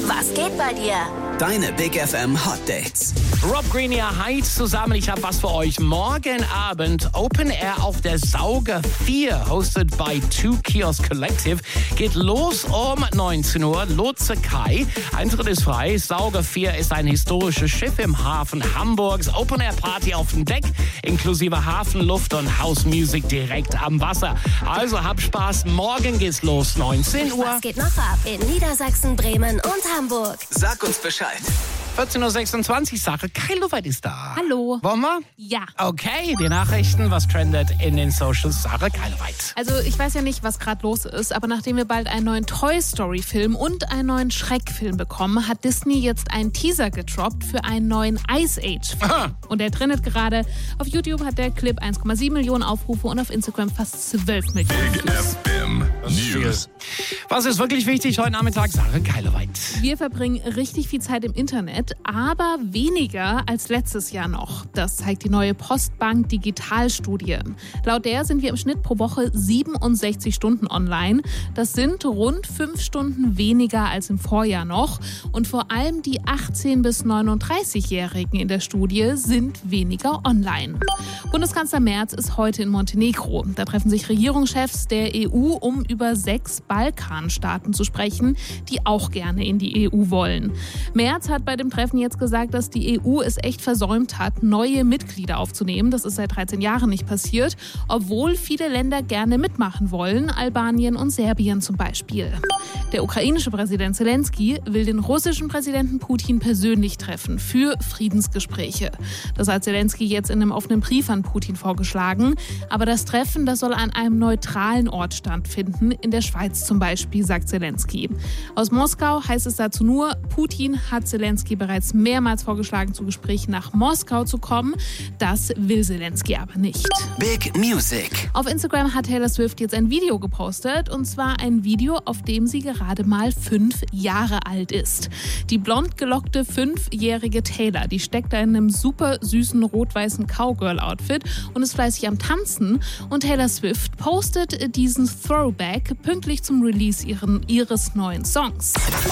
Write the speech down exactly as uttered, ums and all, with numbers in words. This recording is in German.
Was geht bei dir? Deine Big F M Hot Dates. Rob Greenyer, hi zusammen. Ich habe was für euch. Morgen Abend Open Air auf der Sauger vier, hosted by Two Kiosk Collective. Geht los um neunzehn Uhr. Lotse Kai. Eintritt ist frei. Sauger vier ist ein historisches Schiff im Hafen Hamburgs. Open Air Party auf dem Deck, inklusive Hafenluft und House Music direkt am Wasser. Also hab Spaß. Morgen geht's los, neunzehn Uhr. Was geht noch ab in Niedersachsen, Bremen und Hamburg? Sag uns Bescheid. vierzehn Uhr sechsundzwanzig, Sache. Kai Luffert ist da. Hallo. Wollen wir? Ja. Okay, die Nachrichten, was trendet in den Socials. Sache, Kai Luffert. Also ich weiß ja nicht, was gerade los ist, aber nachdem wir bald einen neuen Toy Story Film und einen neuen Schreck-Film bekommen, hat Disney jetzt einen Teaser getroppt für einen neuen Ice Age Film. Aha. Und der trendet gerade. Auf YouTube hat der Clip eins Komma sieben Millionen Aufrufe und auf Instagram fast zwölf Millionen. Big F M News. Was ist wirklich wichtig heute Nachmittag? Sache, Kai Luffert. Wir verbringen richtig viel Zeit im Internet, aber weniger als letztes Jahr noch. Das zeigt die neue Postbank Digitalstudie. Laut der sind wir im Schnitt pro Woche siebenundsechzig Stunden online. Das sind rund fünf Stunden weniger als im Vorjahr noch. Und vor allem die achtzehn- bis neununddreißigjährigen in der Studie sind weniger online. Bundeskanzler Merz ist heute in Montenegro. Da treffen sich Regierungschefs der E U, um über sechs Balkanstaaten zu sprechen, die auch gerne in die E U wollen. Merz hat bei dem Treffen jetzt gesagt, dass die E U es echt versäumt hat, neue Mitglieder aufzunehmen. Das ist seit dreizehn Jahren nicht passiert, obwohl viele Länder gerne mitmachen wollen, Albanien und Serbien zum Beispiel. Der ukrainische Präsident Zelensky will den russischen Präsidenten Putin persönlich treffen für Friedensgespräche. Das hat Zelensky jetzt in einem offenen Brief an Putin vorgeschlagen. Aber das Treffen, das soll an einem neutralen Ort stattfinden, in der Schweiz zum Beispiel, sagt Zelensky. Aus Moskau heißt es dazu nur, Putin hat Zelensky bereits mehrmals vorgeschlagen, zu Gesprächen nach Moskau zu kommen. Das will Zelensky aber nicht. Big Music. Auf Instagram hat Taylor Swift jetzt ein Video gepostet, und zwar ein Video, auf dem sie gerade mal fünf Jahre alt ist. Die blond gelockte fünfjährige Taylor, die steckt da in einem super süßen rot-weißen Cowgirl-Outfit und ist fleißig am Tanzen. Und Taylor Swift postet diesen Throwback pünktlich zum Release ihren, ihres neuen Songs.